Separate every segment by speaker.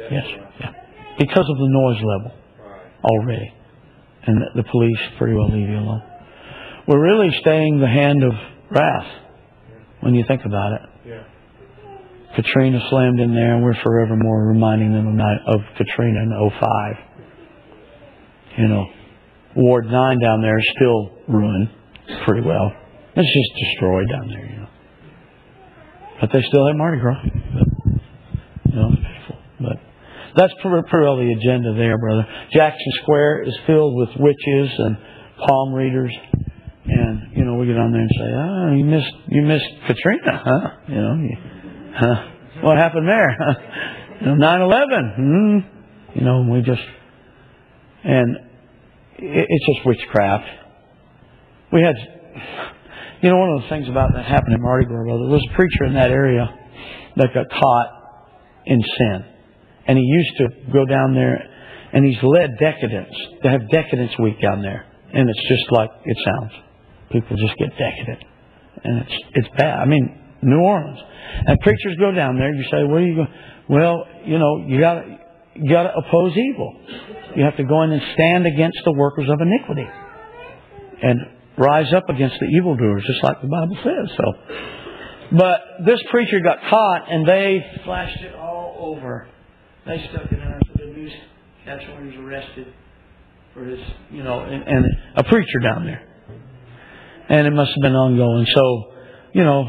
Speaker 1: Yes. Yeah. Because of the noise level already. And the police pretty well leave you alone. We're really staying the hand of wrath when you think about it.
Speaker 2: Yeah.
Speaker 1: Katrina slammed in there, and we're forevermore reminding them of Katrina in 05. You know, Ward 9 down there is still ruined pretty well. It's just destroyed down there, you know. But they still have Mardi Gras. But, you know, it's pitiful. But that's pretty well the agenda there, brother. Jackson Square is filled with witches and palm readers. And, you know, we get on there and say, oh, you missed Katrina, huh? You know, what happened there? You know, 9/11. You know, and it's just witchcraft. We had, you know, one of the things about that happened in Mardi Gras, brother, there was a preacher in that area that got caught in sin. And he used to go down there, and he's led decadence. They have Decadence Week down there. And it's just like it sounds. People just get decadent. And it's bad. I mean, New Orleans. And preachers go down there, you say, where are you going? Well, you know, you gotta oppose evil. You have to go in and stand against the workers of iniquity. And rise up against the evildoers, just like the Bible says. So, but this preacher got caught, and they flashed it all over. They stuck it in for the news. That's when he was arrested for his, you know, and a preacher down there. And it must have been ongoing. So, you know,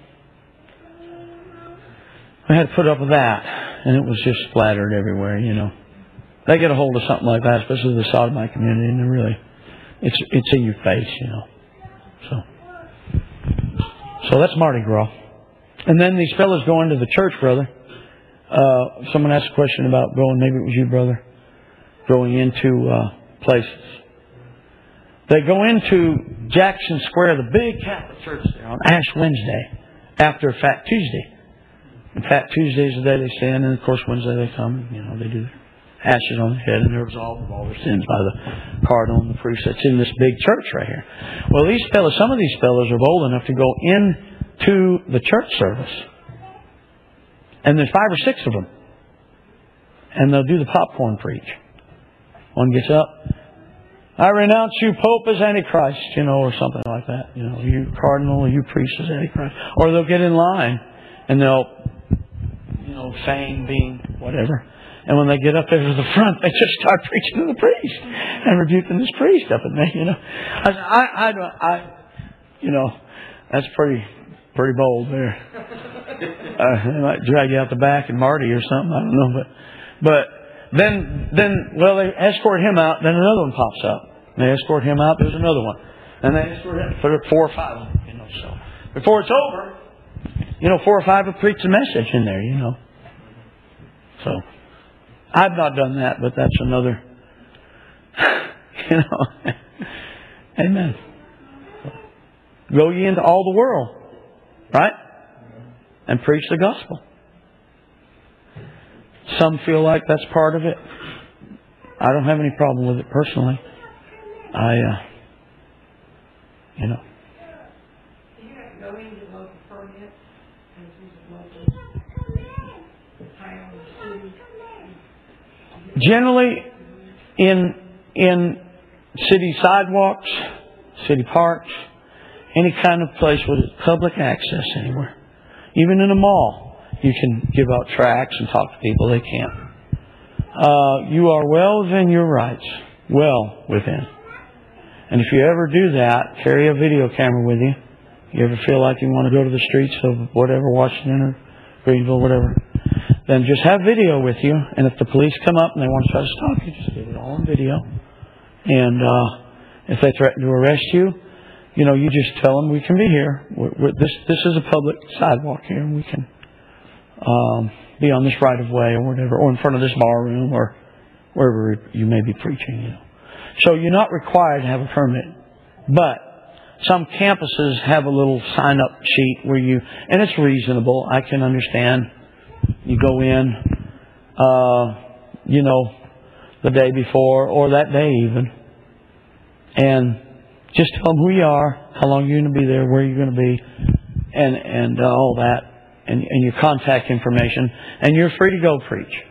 Speaker 1: we had to put up with that, and it was just splattered everywhere. You know, they get a hold of something like that, especially the sodomite community, and they're really. It's in your face, you know. So that's Mardi Gras. And then these fellas go into the church, brother. Someone asked a question about going, maybe it was you, brother, going into places. They go into Jackson Square, the big Catholic church there, on Ash Wednesday, after Fat Tuesday. And Fat Tuesday is the day they stand, and of course Wednesday they come, and, you know, they do ashes on the head, and they're absolved of all their sins by the cardinal and the priest that's in this big church right here. Well, these fellas, some of these fellas are bold enough to go into the church service. And there's 5 or 6 of them. And they'll do the popcorn preach. One gets up, I renounce you, Pope, as Antichrist, you know, or something like that. You know, you cardinal, you priest as Antichrist. Or they'll get in line, and they'll, you know, feign being whatever. And when they get up there to the front, they just start preaching to the priest and rebuking this priest up in there, you know. You know, that's pretty bold there. They might drag you out the back and Marty or something, I don't know. But then, well, they escort him out, then another one pops up. They escort him out, there's another one. And they escort him, put 4 or 5 of them, you know. So before it's over, you know, 4 or 5 have preached a message in there, you know. So I've not done that, but that's another, you know. Amen. Go ye into all the world, right? And preach the gospel. Some feel like that's part of it. I don't have any problem with it personally. You know.
Speaker 3: Do you have to go into local permits?
Speaker 1: Generally, in city sidewalks, city parks, any kind of place with public access anywhere. Even in a mall, you can give out tracts and talk to people. They can't. You are well within your rights. Well within. And if you ever do that, carry a video camera with you. You ever feel like you want to go to the streets of whatever, Washington or Greenville, whatever, then just have video with you. And if the police come up and they want to try to stop you, just get it all on video. And if they threaten to arrest you, you know, you just tell them we can be here. This is a public sidewalk here, and we can be on this right of way or whatever, or in front of this bar room or wherever you may be preaching. You know. So you're not required to have a permit, but some campuses have a little sign-up sheet where you, and it's reasonable. I can understand. You go in, you know, the day before or that day even, and just tell them who you are, how long you're going to be there, where you're going to be, and all that, and your contact information, and you're free to go preach.